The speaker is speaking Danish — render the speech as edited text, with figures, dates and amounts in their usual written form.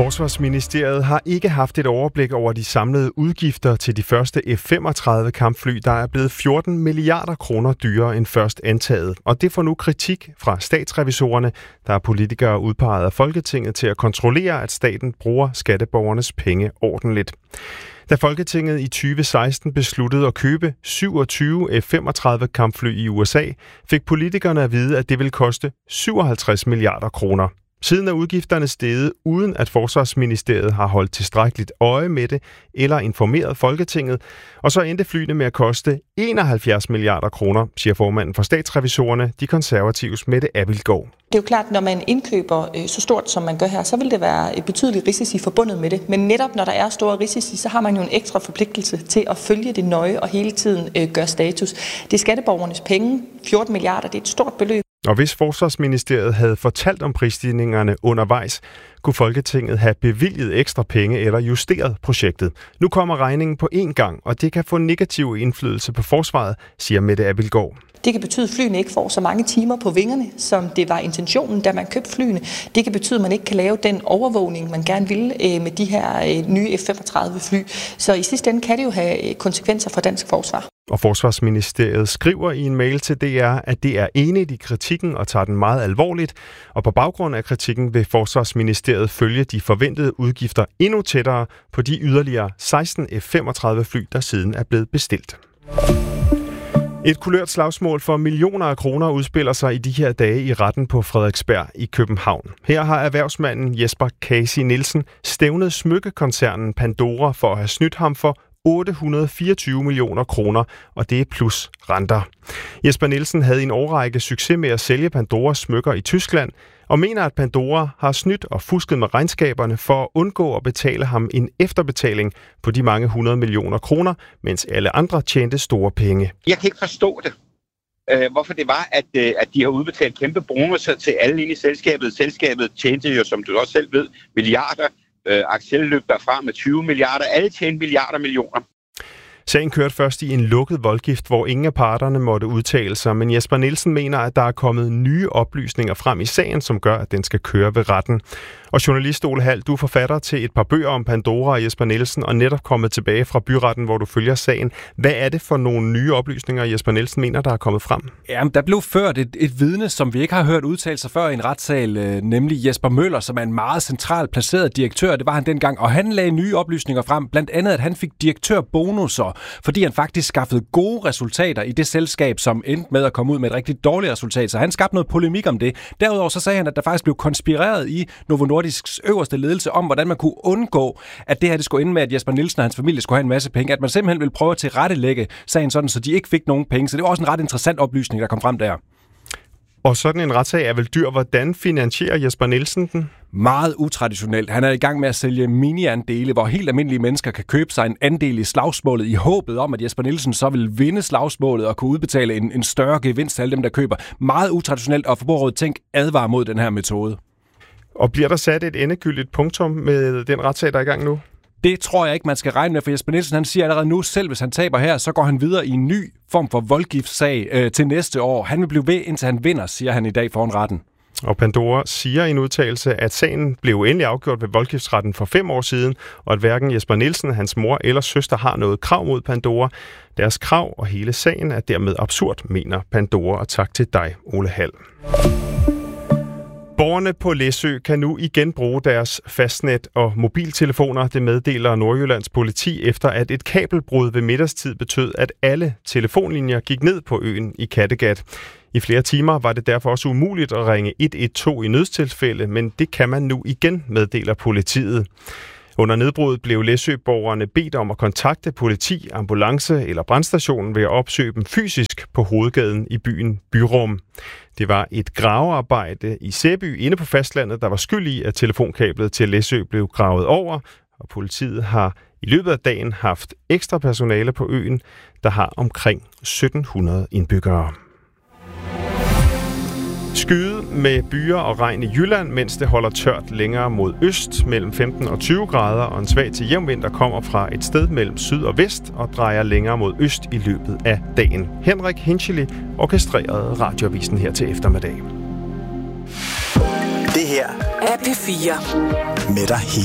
Forsvarsministeriet har ikke haft et overblik over de samlede udgifter til de første F-35 kampfly, der er blevet 14 milliarder kroner dyrere end først antaget. Og det får nu kritik fra statsrevisorerne, der er politikere udpeget af Folketinget til at kontrollere, at staten bruger skatteborgernes penge ordentligt. Da Folketinget i 2016 besluttede at købe 27 F-35 kampfly i USA, fik politikerne at vide, at det ville koste 57 milliarder kroner. Siden er udgifterne steget, uden at Forsvarsministeriet har holdt tilstrækkeligt øje med det eller informeret Folketinget, og så endte flyene med at koste 71 milliarder kroner, siger formanden for statsrevisorerne, de konservatives Mette Abildgaard. Det er jo klart, at når man indkøber så stort, som man gør her, så vil det være et betydeligt risici forbundet med det. Men netop når der er store risici, så har man jo en ekstra forpligtelse til at følge det nøje og hele tiden gøre status. Det er skatteborgernes penge. 14 milliarder, det er et stort beløb. Og hvis Forsvarsministeriet havde fortalt om prisstigningerne undervejs, kunne Folketinget have bevilget ekstra penge eller justeret projektet. Nu kommer regningen på én gang, og det kan få negativ indflydelse på forsvaret, siger Mette Abildgaard. Det kan betyde, at flyene ikke får så mange timer på vingerne, som det var intentionen, da man købte flyene. Det kan betyde, at man ikke kan lave den overvågning, man gerne vil med de her nye F-35 fly. Så i sidste ende kan det jo have konsekvenser for dansk forsvar. Og Forsvarsministeriet skriver i en mail til DR, at det er enigt i kritikken og tager den meget alvorligt. Og på baggrund af kritikken vil Forsvarsministeriet følge de forventede udgifter endnu tættere på de yderligere 16 F-35 fly, der siden er blevet bestilt. Et kulørt slagsmål for millioner af kroner udspiller sig i de her dage i retten på Frederiksberg i København. Her har erhvervsmanden Jesper Kasi Nielsen stævnet smykkekoncernen Pandora for at have snydt ham for 824 millioner kroner, og det er plus renter. Jesper Nielsen havde i en årrække succes med at sælge Pandoras smykker i Tyskland, og mener, at Pandora har snydt og fusket med regnskaberne for at undgå at betale ham en efterbetaling på de mange 100 millioner kroner, mens alle andre tjente store penge. Jeg kan ikke forstå det. Hvorfor det var, at de har udbetalt kæmpe bonusser til alle inde i selskabet. Selskabet tjente jo, som du også selv ved, milliarder. Axel løb derfra med 20 milliarder. Alle tjente millioner. Sagen kørte først i en lukket voldgift, hvor ingen af parterne måtte udtale sig, men Jesper Nielsen mener, at der er kommet nye oplysninger frem i sagen, som gør, at den skal køre ved retten. Og journalist Ole Hald, du er forfatter til et par bøger om Pandora og Jesper Nielsen, og netop kommet tilbage fra byretten, hvor du følger sagen. Hvad er det for nogle nye oplysninger, Jesper Nielsen mener, der er kommet frem? Jamen, der blev ført et vidne, som vi ikke har hørt udtale sig før i en retssal, nemlig Jesper Møller, som er en meget centralt placeret direktør. Det var han dengang, og han lagde nye oplysninger frem, blandt andet, at han fik direktørbonusser, fordi han faktisk skaffede gode resultater i det selskab, som endte med at komme ud med et rigtig dårligt resultat. Så han skabte noget polemik om det. Derudover så sagde han, at der faktisk blev konspireret i Novo Nordisks øverste ledelse om, hvordan man kunne undgå, at det her det skulle ende med, at Jesper Nielsen og hans familie skulle have en masse penge. At man simpelthen ville prøve at tilrettelægge sagen sådan, så de ikke fik nogen penge. Så det var også en ret interessant oplysning, der kom frem der. Og sådan en retssag er vel dyr. Hvordan finansierer Jesper Nielsen den? Meget utraditionelt. Han er i gang med at sælge mini-andele, hvor helt almindelige mennesker kan købe sig en andel i slagsmålet i håbet om, at Jesper Nielsen så vil vinde slagsmålet og kunne udbetale en større gevinst til alle dem, der køber. Meget utraditionelt, og Forbrugerrådet Tænk advarer mod den her metode. Og bliver der sat et endegyldigt punktum med den retssag, der er i gang nu? Det tror jeg ikke, man skal regne med, for Jesper Nielsen han siger allerede nu, selv hvis han taber her, så går han videre i en ny form for voldgiftssag til næste år. Han vil blive ved, indtil han vinder, siger han i dag foran retten. Og Pandora siger i en udtalelse, at sagen blev endelig afgjort ved voldgiftsretten for 5 år siden, og at hverken Jesper Nielsen, hans mor eller søster har noget krav mod Pandora. Deres krav og hele sagen er dermed absurd, mener Pandora, og tak til dig, Ole Hald. Borgerne på Læsø kan nu igen bruge deres fastnet og mobiltelefoner, det meddeler Nordjyllands politi, efter at et kabelbrud ved middagstid betød, at alle telefonlinjer gik ned på øen i Kattegat. I flere timer var det derfor også umuligt at ringe 112 i nødstilfælde, men det kan man nu igen, meddeler politiet. Under nedbruddet blev Læsø-borgerne bedt om at kontakte politi, ambulance eller brandstationen ved at opsøge dem fysisk på hovedgaden i byen Byrum. Det var et gravearbejde i Sæby inde på fastlandet, der var skyld i, at telefonkablet til Læsø blev gravet over, og politiet har i løbet af dagen haft ekstra personale på øen, der har omkring 1700 indbyggere. Skyde med byer og regn i Jylland, mens det holder tørt længere mod øst mellem 15 og 20 grader, og en svag til jævn vind, der kommer fra et sted mellem syd og vest og drejer længere mod øst i løbet af dagen. Henrik Hinchely orkestrerede radioavisen her til eftermiddag. Det her er P4 med dig